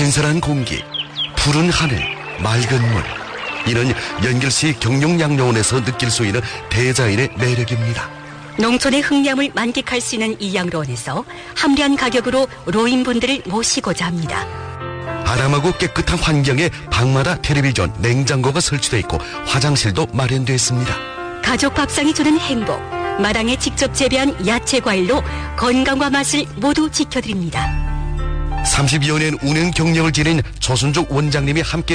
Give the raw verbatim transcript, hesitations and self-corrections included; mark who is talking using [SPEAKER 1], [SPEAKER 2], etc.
[SPEAKER 1] 신선한 공기, 푸른 하늘, 맑은 물. 이는 연결시 경룡양로원에서 느낄 수 있는 대자연의 매력입니다.
[SPEAKER 2] 농촌의 흥냠을 만끽할 수 있는 이 양로원에서 합리한 가격으로 노인분들을 모시고자 합니다.
[SPEAKER 1] 아담하고 깨끗한 환경에 방마다 텔레비전, 냉장고가 설치되어 있고 화장실도 마련되어 있습니다.
[SPEAKER 2] 가족 밥상이 주는 행복, 마당에 직접 재배한 야채 과일로 건강과 맛을 모두 지켜드립니다.
[SPEAKER 1] 삼십여 년 운행 경력을 지닌 조순족 원장님이 함께